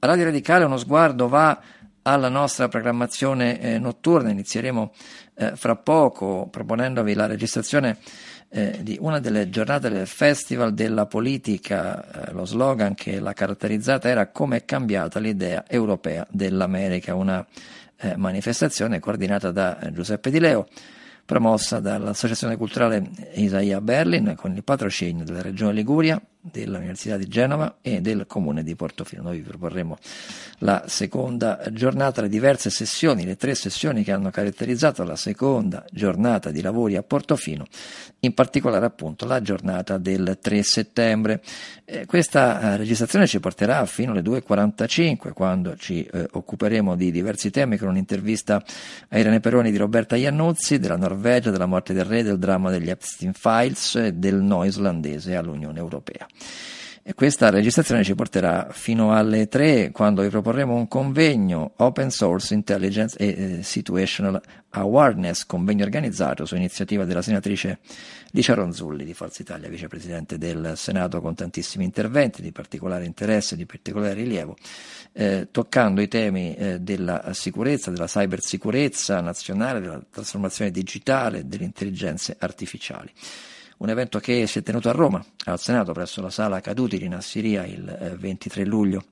Radio Radicale uno sguardo va alla nostra programmazione notturna. Inizieremo fra poco proponendovi la registrazione di una delle giornate del Festival della Politica. Lo slogan che l'ha caratterizzata era "Come è cambiata l'idea europea dell'America", una manifestazione coordinata da Giuseppe Di Leo, promossa dall'Associazione Culturale Isaia Berlin con il patrocinio della Regione Liguria, dell'Università di Genova e del Comune di Portofino. Noi vi proporremo la seconda giornata, le diverse sessioni, le 3 sessioni che hanno caratterizzato la seconda giornata di lavori a Portofino, in particolare appunto la giornata del 3 settembre. Questa registrazione ci porterà fino alle 2:45, quando ci occuperemo di diversi temi con un'intervista a Irene Peroni di Roberta Iannuzzi, della Norvegia, della morte del re, del dramma degli Epstein Files e del no islandese all'Unione Europea. E questa registrazione ci porterà fino alle 3, quando vi proporremo un convegno Open Source Intelligence e Situational Awareness, convegno organizzato su iniziativa della senatrice Licia Ronzulli di Forza Italia, vicepresidente del Senato, con tantissimi interventi di particolare interesse, di particolare rilievo, toccando i temi della sicurezza, della cybersicurezza nazionale, della trasformazione digitale, delle intelligenze artificiali. Un evento che si è tenuto a Roma, al Senato, presso la Sala Caduti di Nassiria, il 23 luglio.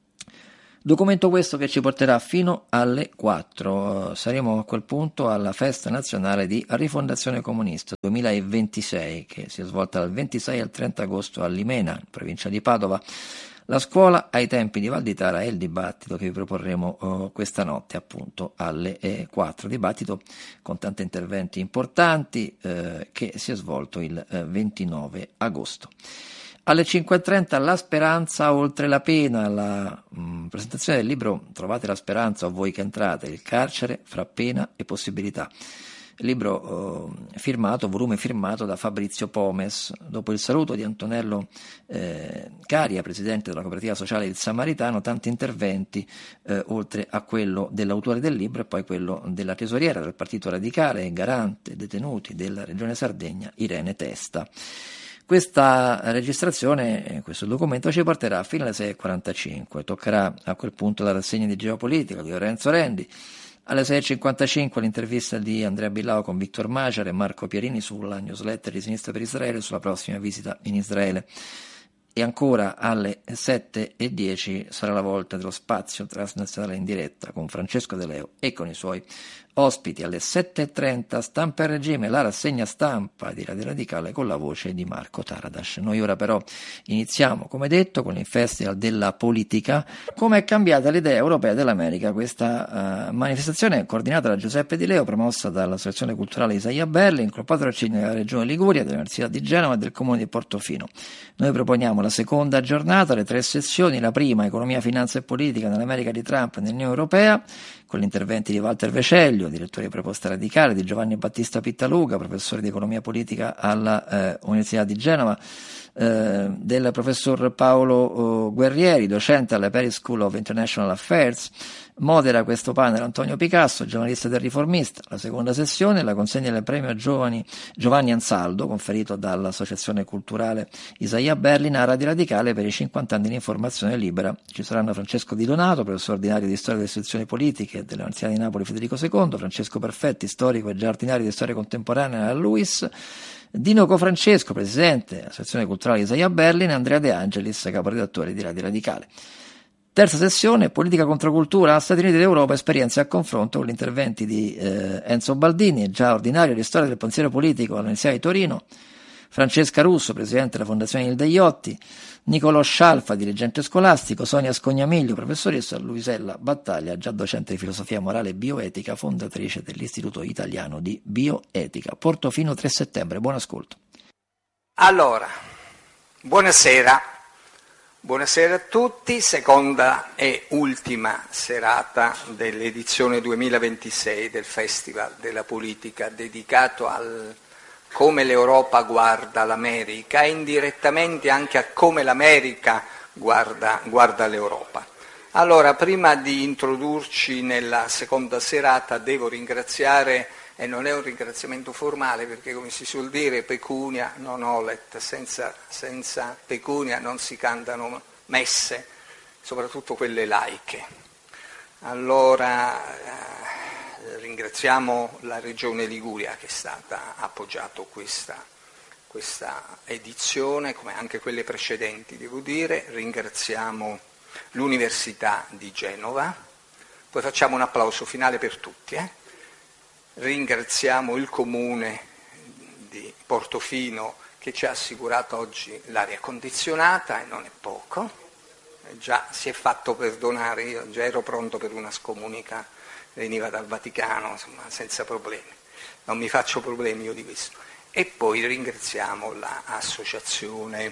Documento questo che ci porterà fino alle 4. Saremo a quel punto alla Festa Nazionale di Rifondazione Comunista 2026, che si è svolta dal 26 al 30 agosto a Limena, in provincia di Padova. La scuola ai tempi di Valditara è il dibattito che vi proporremo questa notte, appunto alle 4. Dibattito con tanti interventi importanti che si è svolto il 29 agosto. Alle 5:30 La speranza oltre la pena, la presentazione del libro Trovate la speranza o voi che entrate, il carcere fra pena e possibilità. Libro volume firmato da Fabrizio Pomes. Dopo il saluto di Antonello Caria, presidente della cooperativa sociale Il Samaritano, tanti interventi oltre a quello dell'autore del libro e poi quello della tesoriera del Partito Radicale e garante detenuti della Regione Sardegna, Irene Testa. Questa registrazione, questo documento ci porterà fino alle 6:45. Toccherà a quel punto la rassegna di geopolitica di Lorenzo Rendi. Alle 6:55 l'intervista di Andrea Billao con Victor Maciar e Marco Pierini sulla newsletter di Sinistra per Israele, sulla prossima visita in Israele. E ancora alle 7:10 sarà la volta dello spazio transnazionale in diretta con Francesco De Leo e con i suoi ospiti. Alle 7:30 Stampa e Regime, la rassegna stampa di Radio Radicale con la voce di Marco Taradas. Noi ora però iniziamo, come detto, con il Festival della Politica. Come è cambiata l'idea europea dell'America? Questa manifestazione coordinata da Giuseppe Di Leo, promossa dall'Associazione Culturale Isaia Berlin, con il patrocinio della Regione Liguria, dell'Università di Genova e del Comune di Portofino. Noi proponiamo la seconda giornata, le 3 sessioni. La prima, economia, finanza e politica nell'America di Trump e nell'Unione Europea, con gli interventi di Walter Veceglio, direttore di Proposta Radicale, di Giovanni Battista Pittaluga, professore di economia politica alla Università di Genova, del professor Paolo Guerrieri, docente alla Paris School of International Affairs. Modera questo panel Antonio Picasso, giornalista del Riformista. La seconda sessione la consegna del premio Giovanni Ansaldo, conferito dall'Associazione Culturale Isaia Berlin a Radio Radicale per i 50 anni di informazione libera. Ci saranno Francesco Di Donato, professore ordinario di storia delle istituzioni politiche dell'Università di Napoli Federico II, Francesco Perfetti, storico e giardinario di storia contemporanea alla LUISS, Dino Cofrancesco, presidente dell'Associazione Culturale Isaia Berlin, e Andrea De Angelis, caporedattore di Radio Radicale. Terza sessione, politica contro cultura, Stati Uniti d'Europa, esperienze a confronto, con gli interventi di Enzo Baldini, già ordinario di storia del pensiero politico all'Università di Torino, Francesca Russo, presidente della Fondazione Ilde Iotti, Nicolò Scialfa, dirigente scolastico, Sonia Scognamiglio, professoressa, Luisella Battaglia, già docente di filosofia morale e bioetica, fondatrice dell'Istituto Italiano di Bioetica. Portofino, 3 settembre, buon ascolto. Allora, buonasera. Buonasera a tutti, seconda e ultima serata dell'edizione 2026 del Festival della Politica, dedicato al come l'Europa guarda l'America e indirettamente anche a come l'America guarda l'Europa. Allora, prima di introdurci nella seconda serata, devo ringraziare, e non è un ringraziamento formale perché, come si suol dire, pecunia non olet, senza pecunia non si cantano messe, soprattutto quelle laiche. Allora ringraziamo la Regione Liguria che è stata appoggiato questa edizione, come anche quelle precedenti, devo dire. Ringraziamo l'Università di Genova, poi facciamo un applauso finale per tutti. Ringraziamo il Comune di Portofino che ci ha assicurato oggi l'aria condizionata, e non è poco, già si è fatto perdonare, io già ero pronto per una scomunica, veniva dal Vaticano, insomma, senza problemi, non mi faccio problemi io di questo. E poi ringraziamo l'associazione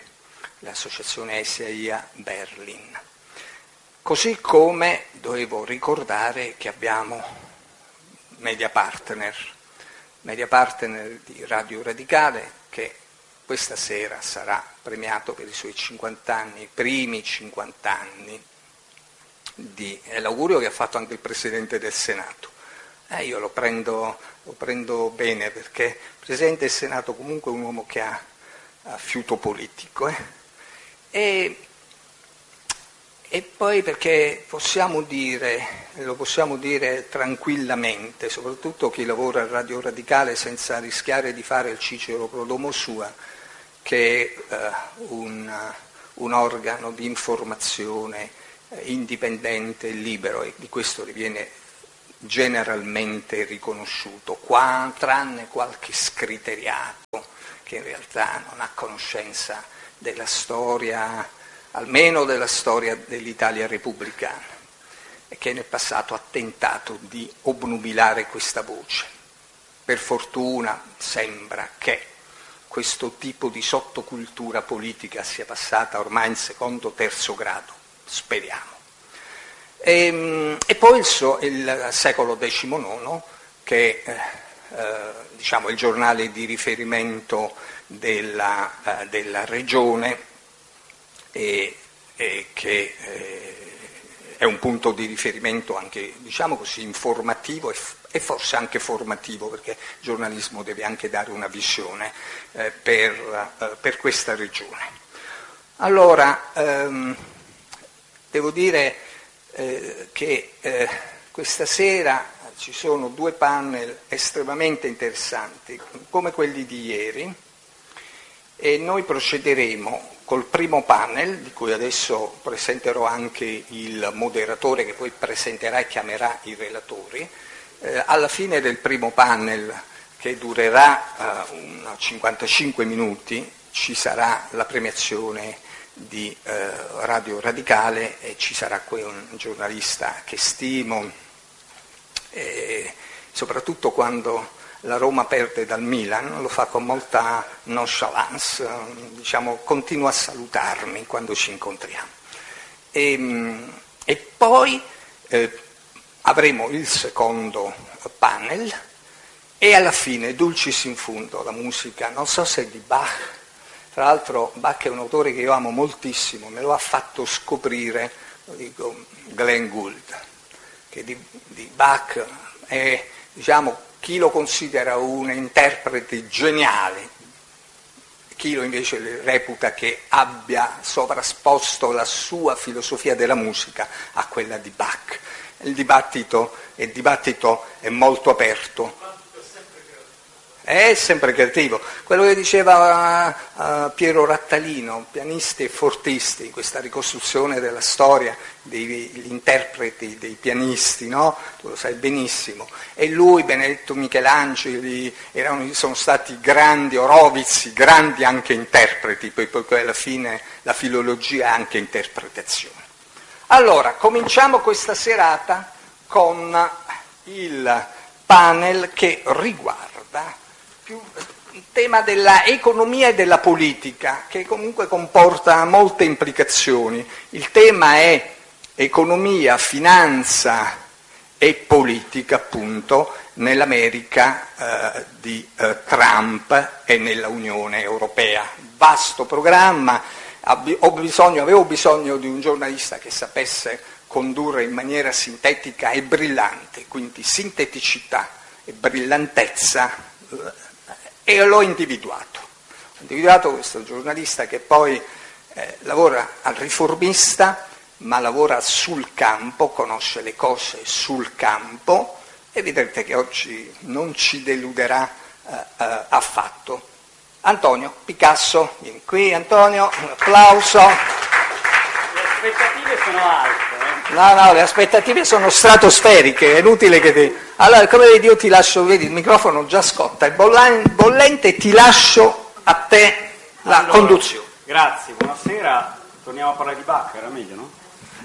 SAIA Berlin. Così come dovevo ricordare che abbiamo media partner di Radio Radicale, che questa sera sarà premiato per i suoi 50 anni, i primi 50 anni, è l'augurio che ha fatto anche il Presidente del Senato. Io lo prendo bene, perché il Presidente del Senato comunque è un uomo che ha fiuto politico. E poi perché lo possiamo dire tranquillamente, soprattutto chi lavora a Radio Radicale, senza rischiare di fare il Cicero pro domo sua, che è un organo di informazione indipendente e libero, e di questo viene generalmente riconosciuto, tranne qualche scriteriato che in realtà non ha conoscenza della storia, almeno della storia dell'Italia repubblicana, e che nel passato ha tentato di obnubilare questa voce. Per fortuna sembra che questo tipo di sottocultura politica sia passata ormai in secondo o terzo grado, speriamo. E poi il secolo XIX, che diciamo, il giornale di riferimento della regione, e che è un punto di riferimento anche, diciamo così, informativo e forse anche formativo, perché il giornalismo deve anche dare una visione per questa regione. Allora, devo dire che questa sera ci sono due panel estremamente interessanti, come quelli di ieri, e noi procederemo col primo panel, di cui adesso presenterò anche il moderatore, che poi presenterà e chiamerà i relatori. Alla fine del primo panel, che durerà 55 minuti, ci sarà la premiazione di Radio Radicale, e ci sarà qui un giornalista che stimo, soprattutto quando la Roma perde dal Milan, lo fa con molta nonchalance, diciamo, continua a salutarmi quando ci incontriamo. E poi avremo il secondo panel, e alla fine, dulcis in fundo, la musica, non so se di Bach. Tra l'altro Bach è un autore che io amo moltissimo, me lo ha fatto scoprire, lo dico, Glenn Gould, che di Bach è, diciamo, chi lo considera un interprete geniale, chi lo invece reputa che abbia sovrasposto la sua filosofia della musica a quella di Bach. Il dibattito è molto aperto. È sempre creativo. Quello che diceva Piero Rattalino, pianisti e fortisti, questa ricostruzione della storia degli interpreti, dei pianisti, no? Tu lo sai benissimo. E lui, Benedetto Michelangeli, sono stati grandi, Orovizzi, grandi anche interpreti, poi alla fine la filologia è anche interpretazione. Allora, cominciamo questa serata con il panel che riguarda più il tema della economia e della politica, che comunque comporta molte implicazioni. Il tema è economia, finanza e politica, appunto, nell'America di Trump e nella Unione Europea. Vasto programma, avevo bisogno di un giornalista che sapesse condurre in maniera sintetica e brillante, quindi sinteticità e brillantezza, e l'ho individuato. Ho individuato questo giornalista che poi lavora al Riformista, ma lavora sul campo, conosce le cose sul campo, e vedrete che oggi non ci deluderà affatto. Antonio Picasso, vieni qui Antonio, un applauso. Le aspettative sono alte. No, le aspettative sono stratosferiche, è inutile che ti... Allora, come vedi io ti lascio, vedi il microfono già scotta, è bollente, ti lascio a te la conduzione. Grazie, buonasera, torniamo a parlare di Bacca, era meglio, no?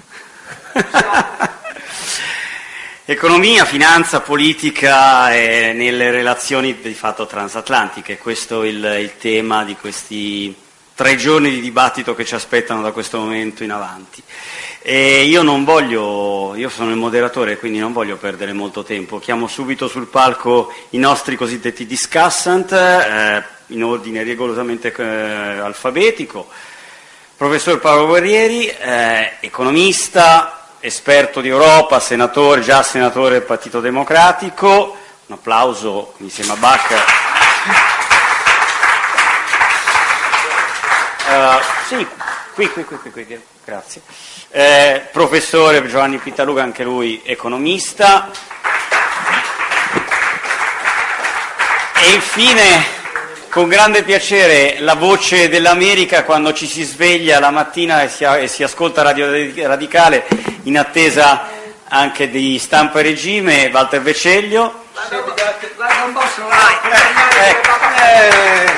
Economia, finanza, politica e nelle relazioni di fatto transatlantiche, questo è il tema di questi 3 giorni di dibattito che ci aspettano da questo momento in avanti. E io sono il moderatore, quindi non voglio perdere molto tempo, chiamo subito sul palco i nostri cosiddetti discussant, in ordine rigorosamente alfabetico. Professor Paolo Guerrieri, economista, esperto di Europa, già senatore del Partito Democratico, un applauso insieme a Bach. Sì, qui, grazie. Professore Giovanni Pittaluga, anche lui economista. E infine, con grande piacere, la voce dell'America quando ci si sveglia la mattina e si ascolta Radio Radicale, in attesa anche di Stampa e Regime, Walter Veceglio.